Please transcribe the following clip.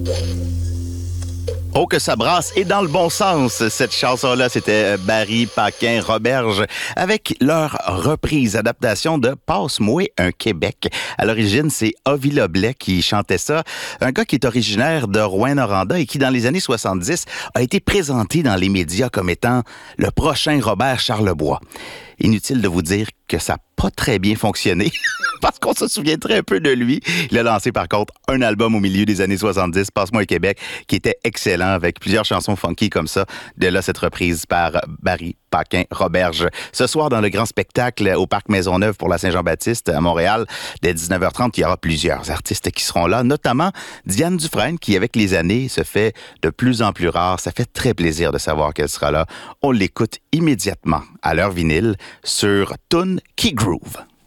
Oh, que ça brasse et dans le bon sens. Cette chanson-là, c'était Barry Paquin Roberge avec leur reprise, adaptation de Passe-moi un Québec. À l'origine, c'est Ovi Loblet qui chantait ça. Un gars qui est originaire de Rouyn-Noranda et qui, dans les années 70, a été présenté dans les médias comme étant le prochain Robert Charlebois. Inutile de vous dire que ça n'a pas très bien fonctionné parce qu'on se souvient très peu de lui. Il a lancé par contre un album au milieu des années 70, Passe-moi un Québec, qui était excellent avec plusieurs chansons funky comme ça. De là, cette reprise par Barry Paquin Roberge. Ce soir, dans le grand spectacle au Parc Maisonneuve pour la Saint-Jean-Baptiste à Montréal, dès 19h30, il y aura plusieurs artistes qui seront là, notamment Diane Dufresne, qui avec les années se fait de plus en plus rare. Ça fait très plaisir de savoir qu'elle sera là. On l'écoute immédiatement à l'heure vinyle sur Toon Key Groove.